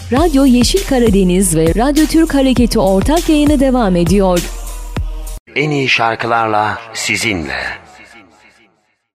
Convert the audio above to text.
Radyo Yeşil Karadeniz ve Radyo Türk Hareketi ortak yayını devam ediyor. En iyi şarkılarla sizinle.